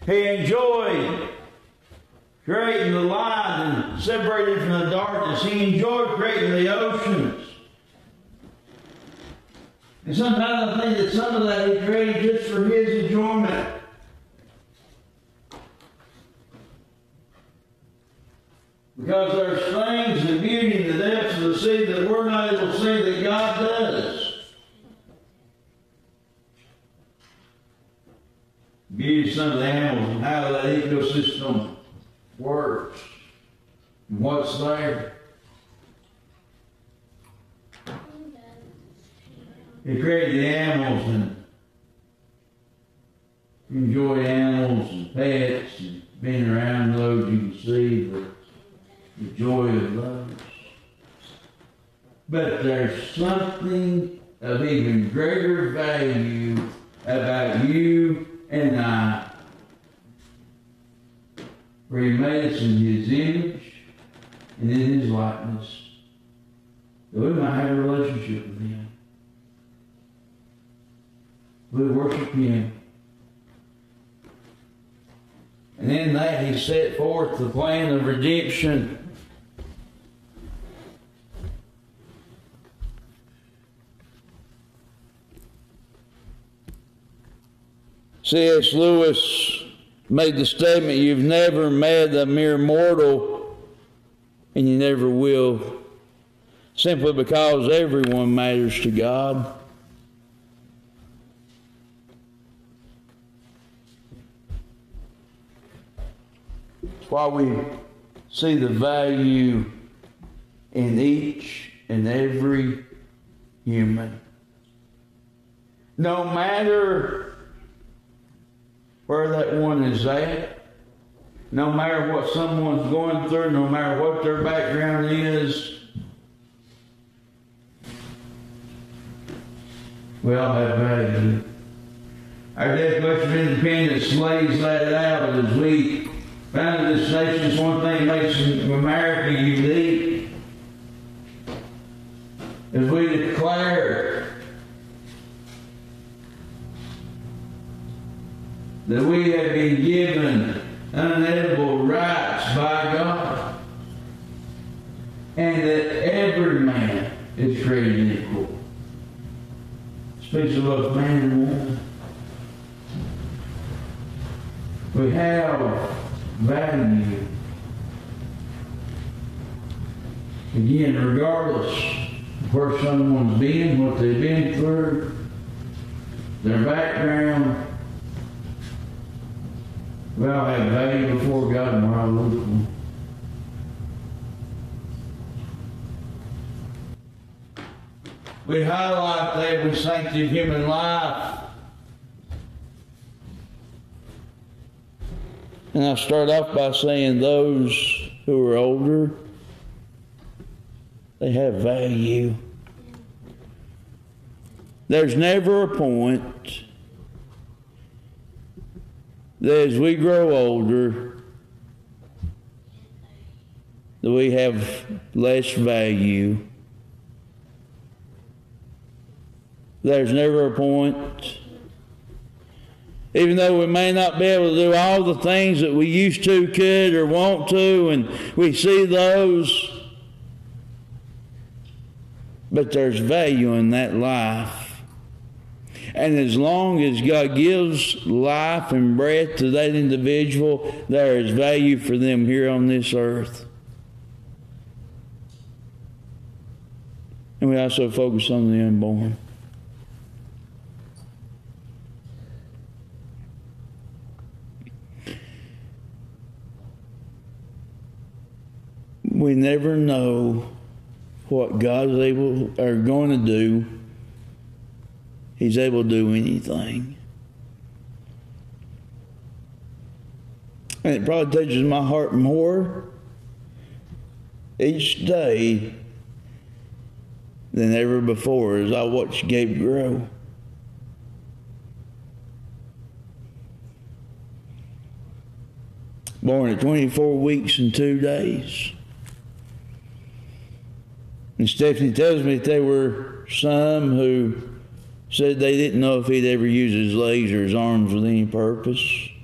He enjoyed creating the light and separating from the darkness. He enjoyed creating the oceans. And sometimes I think that some of that He created just for His enjoyment. Because there's things, the beauty, the depths of the sea that we're not able to see that God does. The beauty of some of the animals and how that ecosystem works and what's there. He created the animals and enjoy animals and pets and being around those you can see, but the joy of those. But there's something of even greater value about you and I. For He made us in His image and in His likeness, that we might have a relationship with Him. We worship Him. And in that He set forth the plan of redemption. C.S. Lewis made the statement, you've never met a mere mortal, and you never will, simply because everyone matters to God. That's why we see the value in each and every human. No matter where that one is at, no matter what someone's going through, no matter what their background is, we all have value. Our Declaration of Independence lays that out as we founded this nation. It's one thing that makes America unique. As we declare that we have been given unalienable rights by God, and that every man is created equal. Speaks of both man and woman. We have value. Again, regardless of where someone's been, what they've been through, their background, we all have value before God, and we're all equal. We highlight that with sanctity of human life. And I'll start off by saying those who are older, they have value. There's never a point that as we grow older, that we have less value. There's never a point, even though we may not be able to do all the things that we used to, could, or want to, and we see those, but there's value in that life. And as long as God gives life and breath to that individual, there is value for them here on this earth. And we also focus on the unborn. We never know what God's able or going to do. He's able to do anything. And it probably touches my heart more each day than ever before as I watch Gabe grow. Born at 24 weeks and 2 days. And Stephanie tells me that there were some who said they didn't know if he'd ever use his legs or his arms with any purpose.